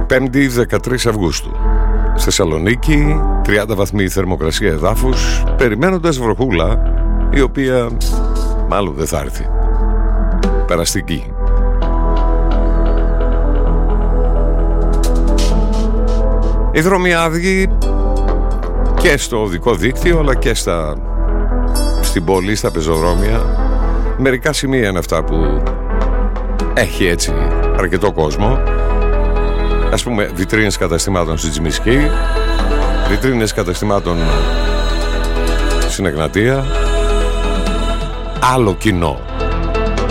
5η 13 Αυγούστου. Θεσσαλονίκη, 30 βαθμοί θερμοκρασία εδάφους, περιμένοντας βροχούλα, η οποία μάλλον δεν θα έρθει. Περαστική. Οι δρόμοι άδειοι και στο οδικό δίκτυο, αλλά και στην πόλη, στα πεζοδρόμια. Μερικά σημεία είναι αυτά που έχει έτσι αρκετό κόσμο. Ας πούμε βιτρίνες καταστημάτων στη Τσιμισκή, βιτρίνες καταστημάτων στην Εγνατία. Άλλο κοινό.